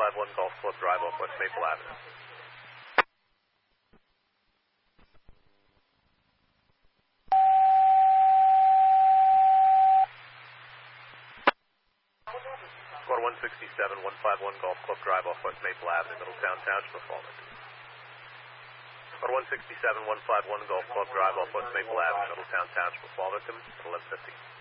151 Golf Club Drive off West Maple Avenue. Squad 167, 151 Golf Club Drive off West Maple Avenue, Middletown Township of Farmington. Squad 167, 151 Golf Club Drive off West Maple Avenue, Middletown Township of Farmington, at 11:50.